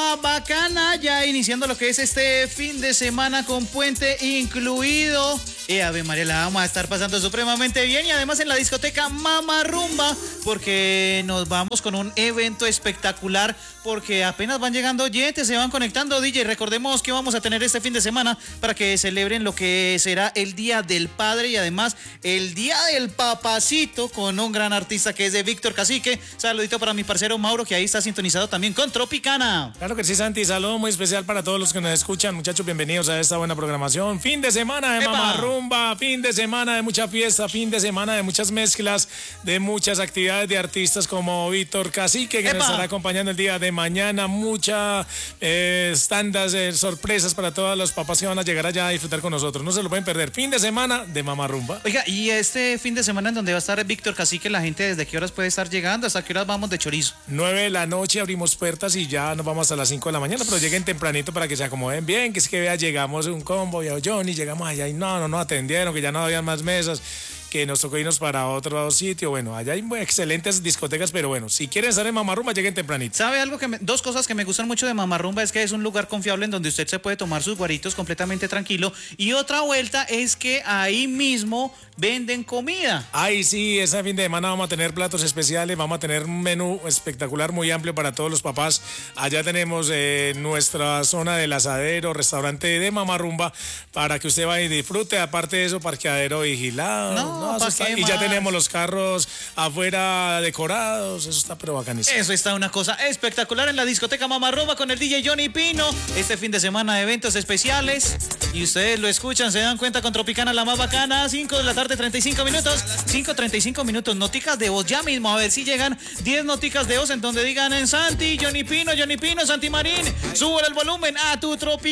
más bacana, ya iniciando lo que es este fin de semana con puente incluido. Ave María, la vamos a estar pasando supremamente bien y además en la discoteca Mama Rumba, porque nos vamos con un evento espectacular, porque apenas van llegando oyentes, se van conectando, DJ. Recordemos que vamos a tener este fin de semana para que celebren lo que será el Día del Padre y además el Día del Papacito con un gran artista que es de Víctor Cacique. Saludito para mi parcero Mauro, que ahí está sintonizado también con Tropicana. Claro que sí, Santi. Saludo muy especial para todos los que nos escuchan. Muchachos, bienvenidos a esta buena programación. Fin de semana de Mama Rumba, fin de semana de mucha fiesta, fin de semana de muchas mezclas, de muchas actividades de artistas como Víctor Cacique, que nos estará acompañando el día de mañana. Muchas tandas sorpresas para todos los papás que van a llegar allá a disfrutar con nosotros. No se lo pueden perder. Fin de semana de Mama Rumba. Oiga, y este fin de semana en donde va a estar Víctor Cacique, la gente desde qué horas puede estar llegando, hasta qué horas vamos de chorizo. 9 de la noche abrimos puertas y ya nos vamos a las 5 de la mañana, pero lleguen tempranito para que se acomoden bien, que es que vea, llegamos un combo, ya Johnny, llegamos allá y no atendieron, que ya no había más mesas, que nos tocó irnos para otro sitio. Bueno, allá hay excelentes discotecas, pero bueno, si quieren estar en Mama Rumba, lleguen tempranito. ¿Sabe algo? Dos cosas que me gustan mucho de Mama Rumba es que es un lugar confiable en donde usted se puede tomar sus guaritos completamente tranquilo, y otra vuelta es que ahí mismo venden comida. Ay, sí, ese fin de semana vamos a tener platos especiales, vamos a tener un menú espectacular, muy amplio para todos los papás. Allá tenemos nuestra zona del asadero, restaurante de Mama Rumba, para que usted vaya y disfrute. Aparte de eso, parqueadero vigilado. Y ya tenemos los carros afuera decorados, eso está pero bacanísimo. Eso está una cosa espectacular en la discoteca Mama Rumba con el DJ Johnny Pino. Este fin de semana de eventos especiales y ustedes lo escuchan, se dan cuenta con Tropicana, la más bacana. 5 de la tarde, 35 minutos. 5:35 minutos. Noticas de voz ya mismo, a ver si llegan 10 noticas de voz en donde digan en Santi, Johnny Pino, Santi Marín, súbele el volumen a tu Tropicana.